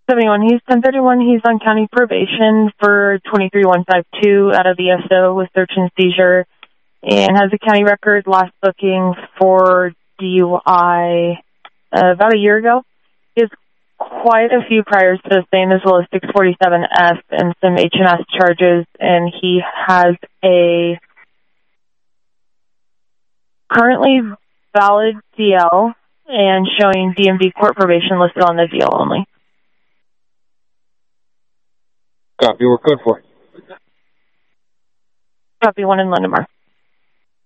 71, he's 1031. He's on county probation for 23152 out of the SO with search and seizure and has a county record, last booking for DUI about a year ago. He has quite a few priors to the same, as well as 647F and some H&S charges, and he has a currently valid DL and showing DMV court probation listed on the DL only. Copy, we're good for it. Copy, 1 in London Mar.